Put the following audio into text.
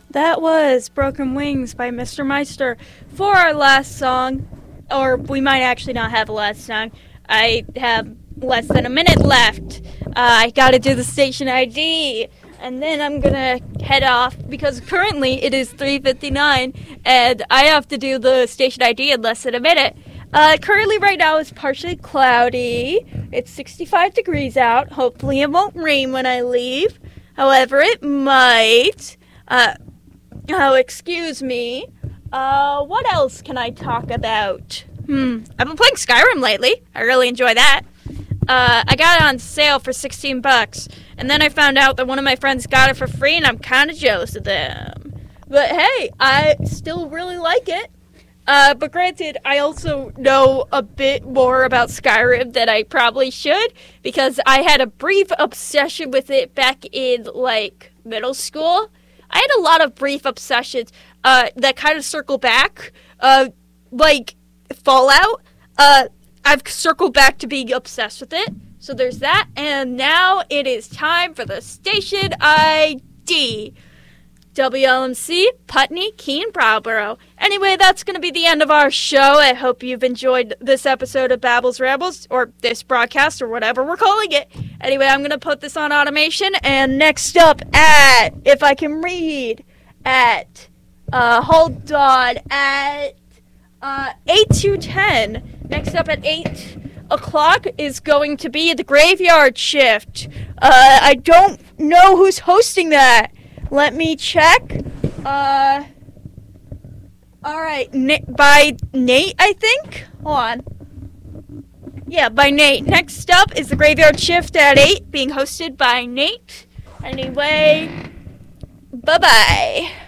That was Broken Wings by Mr. Meister. For our last song, or we might actually not have a last song, I have less than a minute left. I gotta do the station ID, and then I'm gonna head off, because currently it is 3:59, and I have to do the station ID in less than a minute. Currently right now it's partially cloudy. It's 65 degrees out. Hopefully it won't rain when I leave. However, it might. Excuse me. What else can I talk about? I've been playing Skyrim lately. I really enjoy that. I got it on sale for $16, and then I found out that one of my friends got it for free, and I'm kind of jealous of them. But hey, I still really like it. But granted, I also know a bit more about Skyrim than I probably should, because I had a brief obsession with it back in, middle school. I had a lot of brief obsessions that kind of circle back, like Fallout. I've circled back to being obsessed with it, so there's that, and now it is time for the station ID. WLMC, Putney, Keene, Browborough. Anyway, that's going to be the end of our show. I hope you've enjoyed this episode of Babbles Rambles, or this broadcast, or whatever we're calling it. Anyway, I'm going to put this on automation, and next up at, if I can read, at, hold on, at 8 to 10. Next up at 8 o'clock is going to be the Graveyard Shift. I don't know who's hosting that. Let me check. Alright, by Nate, I think? Hold on. Yeah, by Nate. Next up is the Graveyard Shift at 8, being hosted by Nate. Anyway, bye-bye.